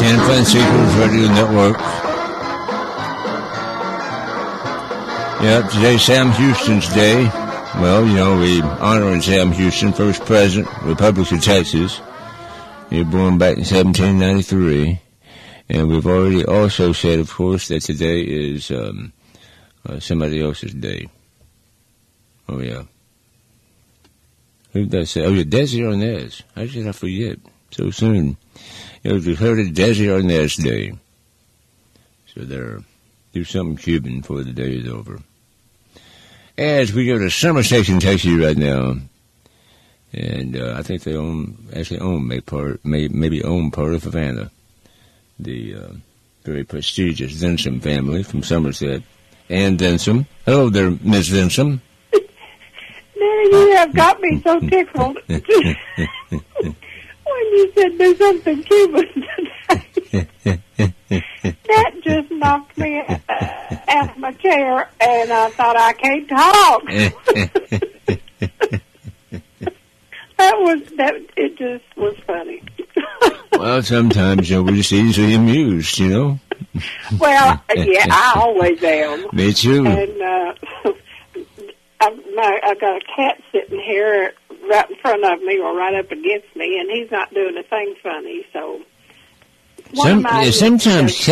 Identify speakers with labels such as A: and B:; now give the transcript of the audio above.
A: San Francisco's Radio Network. Yeah, today's Sam Houston's Day. Well, you know, we honor Sam Houston, first president, Republic of Texas. He was born back in 1793. And we've already also said, of course, that today is somebody else's day. Oh, yeah. Who did I say? Oh, yeah, Desi Arnaz. How did I forget so soon? It was declared Desi Arnaz Day. So there, do something Cuban before the day is over. As we go to Summer Station, Texas right now, and I think they maybe own part of Havana, the very prestigious Denson family from Somerset. Ann Denson. Hello there, Miss Denson.
B: Now you have got me so tickled when you said there's something Cuban today. That just knocked me out of my chair, and I thought, I can't talk. It just was funny.
A: Well, sometimes, you know, we're just easily amused, you know.
B: Well, yeah, I always am.
A: Me too.
B: And I've got a cat sitting here right in front of me or right up against me, and he's not doing a thing funny, so...
A: Sometimes